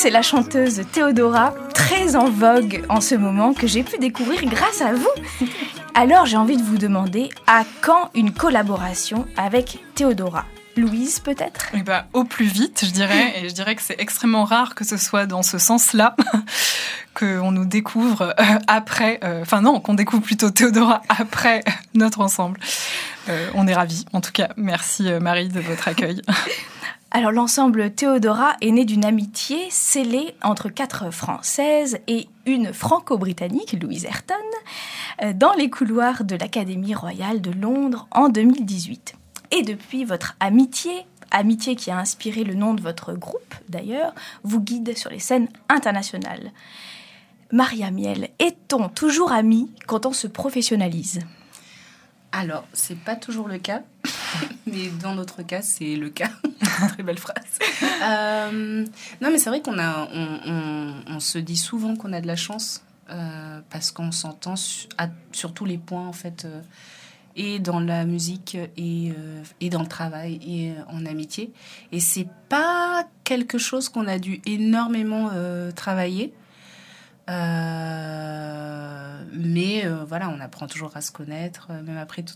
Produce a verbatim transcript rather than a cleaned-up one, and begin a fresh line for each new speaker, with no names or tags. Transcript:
c'est la chanteuse Théodora, très en vogue en ce moment, que j'ai pu découvrir grâce à vous. Alors j'ai envie de vous demander, à quand une collaboration avec Théodora ? Louise, peut-être ?
Eh ben, au plus vite, je dirais. Et je dirais que c'est extrêmement rare que ce soit dans ce sens-là qu'on nous découvre euh, après... Enfin euh, non, qu'on découvre plutôt Théodora après notre ensemble. Euh, on est ravis. En tout cas, merci euh, Marie de votre accueil.
Alors l'ensemble Théodora est né d'une amitié scellée entre quatre Françaises et une franco-britannique, Louise Ayrton, euh, dans les couloirs de l'Académie royale de Londres en deux mille dix-huit. Et depuis, votre amitié, amitié qui a inspiré le nom de votre groupe d'ailleurs, vous guide sur les scènes internationales. Maria Miel, est-on toujours amis quand on se professionnalise ?
Alors, c'est pas toujours le cas, mais dans notre cas, c'est le cas. Très belle phrase. Euh, non, mais c'est vrai qu'on a, on, on, on se dit souvent qu'on a de la chance euh, parce qu'on s'entend su, à, sur tous les points en fait. Euh, et dans la musique, et, euh, et dans le travail, et euh, en amitié. Et c'est pas quelque chose qu'on a dû énormément euh, travailler. Euh, mais euh, voilà, on apprend toujours à se connaître, euh, même après tout,